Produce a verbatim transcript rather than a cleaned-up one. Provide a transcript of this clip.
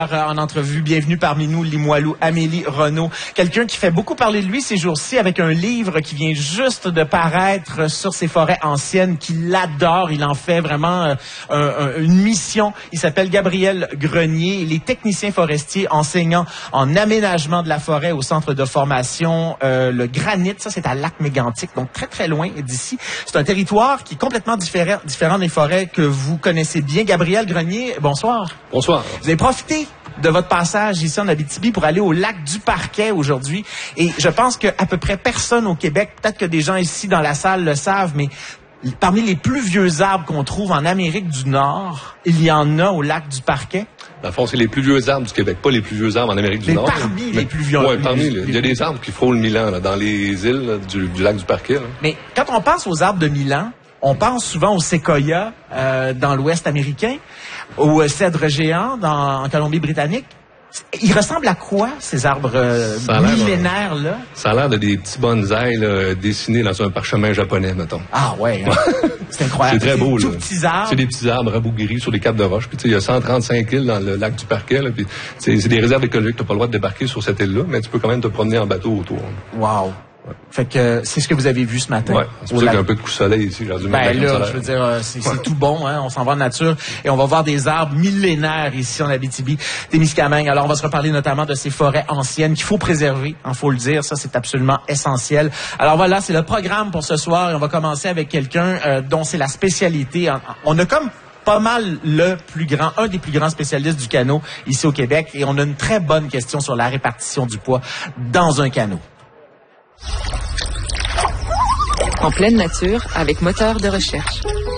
En entrevue, bienvenue parmi nous, Limoilou, Amélie Renaud. Quelqu'un qui fait beaucoup parler de lui ces jours-ci avec un livre qui vient juste de paraître sur ces forêts anciennes, qu'il adore. Il en fait vraiment euh, un, une mission. Il s'appelle Gabriel Grenier. Il est technicien forestier enseignant en aménagement de la forêt au centre de formation euh, le Granit. Ça, c'est à Lac-Mégantic, donc très, très loin d'ici. C'est un territoire qui est complètement différent, différent des forêts que vous connaissez bien. Gabriel Grenier, bonsoir. Bonsoir. Vous avez profité de votre passage ici en Abitibi pour aller au lac du Parquet aujourd'hui. Et je pense qu'à peu près personne au Québec, peut-être que des gens ici dans la salle le savent, mais parmi les plus vieux arbres qu'on trouve en Amérique du Nord, il y en a au lac du Parquet. Dans le fond, c'est les plus vieux arbres du Québec, pas les plus vieux arbres en Amérique du mais Nord. Parmi mais les plus vieux. Oui, parmi. Les, il y a des arbres qui frôlent mille ans là, dans les îles là, du, du lac du Parquet. Là. Mais quand on pense aux arbres de mille ans, on pense souvent aux séquoias euh, dans l'Ouest américain, aux cèdres géants dans, en Colombie-Britannique. Ils ressemblent à quoi, ces arbres euh, millénaires-là? Ça a l'air de des petits bonsaïs là, dessinés dans un parchemin japonais, mettons. Ah ouais, hein? C'est incroyable. C'est très beau, là. Tout petits arbres. C'est des petits arbres rabougris sur des capes de roche. Puis tu sais, il y a cent trente-cinq îles dans le lac du Parquet. Là, puis c'est des réserves écologiques. Tu n'as pas le droit de débarquer sur cette île-là, mais tu peux quand même te promener en bateau autour. Wow. Ouais. Fait que c'est ce que vous avez vu ce matin. Ouais, c'est pour ça qu'il y a un peu de coup de soleil ici. J'ai dû ben là, je veux dire, c'est ouais. tout bon, hein. On s'en va en nature et on va voir des arbres millénaires ici en Abitibi, Témiscamingue. Alors, on va se reparler notamment de ces forêts anciennes qu'il faut préserver, il faut le dire. Ça, c'est absolument essentiel. Alors voilà, c'est le programme pour ce soir et on va commencer avec quelqu'un euh, dont c'est la spécialité. On a comme pas mal le plus grand, un des plus grands spécialistes du canot ici au Québec et on a une très bonne question sur la répartition du poids dans un canot. En pleine nature, avec moteur de recherche.